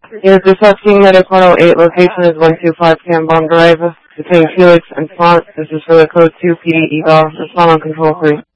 Yes, the King Medic 108 location is 125 Cambon Drive. Between Felix and Font. This is for the code 2 PD eval. Respond on control 3.